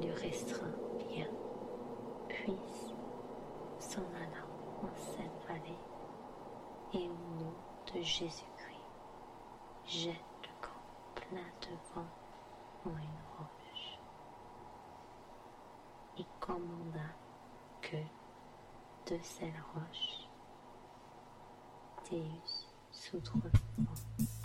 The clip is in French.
ne restreint rien. Puis, s'en alla en cette vallée, et au nom de Jésus-Christ, jette le camp plein de vent en une roche. Il commanda que, de cette roche, Théus s'ouvre